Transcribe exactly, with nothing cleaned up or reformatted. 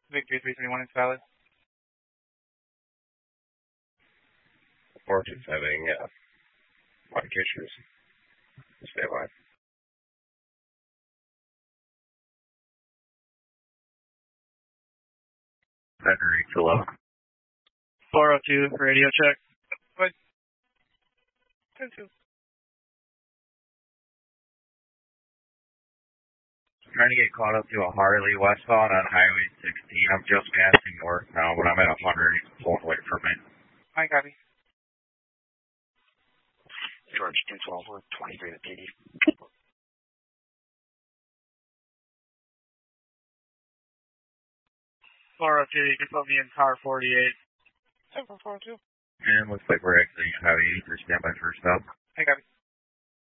Victory three three one is valid. Fortune's having uh, mic issues. Stay alive. Frederick, hello. four oh two, radio check. What? ten two. Trying to get caught up to a Harley westbound on Highway sixteen. I'm just passing north now, but I'm at one hundred. He's pulling away from me. I copy. George two twelve, we're twenty-three to P D. four oh two, you can put me in car forty-eight. seven four oh two. And looks like we're exiting Highway eighty for standby first up. I copy.